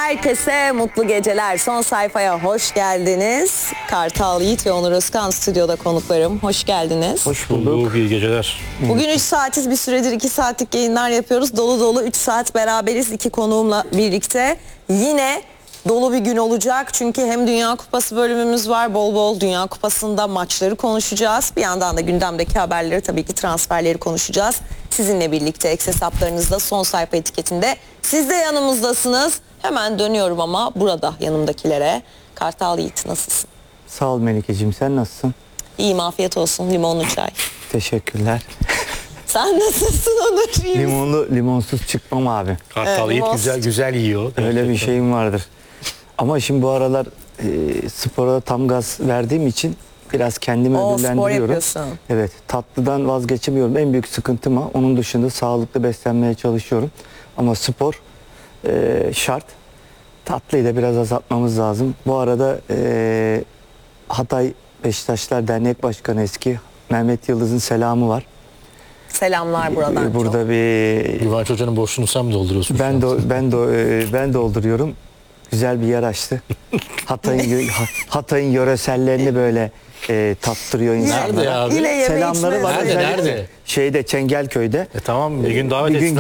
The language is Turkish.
Herkese mutlu geceler. Son sayfaya hoş geldiniz. Kartal Yiğit ve Onur Özkan stüdyoda konuklarım. Hoş geldiniz. Hoş bulduk. İyi geceler. Bugün 3 saatiz, bir süredir 2 saatlik yayınlar yapıyoruz. Dolu dolu 3 saat beraberiz 2 konuğumla birlikte. Yine dolu bir gün olacak. Çünkü hem Dünya Kupası bölümümüz var. Bol bol Dünya Kupası'nda maçları konuşacağız. Bir yandan da gündemdeki haberleri, tabii ki transferleri konuşacağız. Sizinle birlikte X hesaplarınızda son sayfa etiketinde. Siz de yanımızdasınız. Hemen dönüyorum ama burada yanımdakilere. Kartal Yiğit, nasılsın? Sağ ol Melike'ciğim, sen nasılsın? İyiyim, afiyet olsun. Limonlu çay. Teşekkürler. Sen nasılsın Onur? İyi misin? Limonlu limonsuz çıkmam abi. Kartal Yiğit limon. güzel yiyor. Öyle bir şeyim vardır. Ama şimdi bu aralar spora tam gaz verdiğim için biraz kendimi Spor ödüllendiriyorum. yapıyorsun. Evet, tatlıdan vazgeçemiyorum. En büyük sıkıntım o. Onun dışında sağlıklı beslenmeye çalışıyorum. Ama spor şart. Tatlıyı da biraz azaltmamız lazım. Bu arada Hatay Beşiktaşlar Dernek Başkanı eski Mehmet Yıldız'ın selamı var. Selamlar buradan. Burada bir Güvenç Hoca'nın boşluğunu sen mi dolduruyorsun? ben dolduruyorum. Güzel bir yer açtı. Hatay'ın yöresellerini böyle tattırıyor insanlara. Nerede abi? Yine yeme Selamları içme var. özelliği. Nerede? Şeyde, Çengelköy'de. Tamam, bir gün davet Bir gün etsin.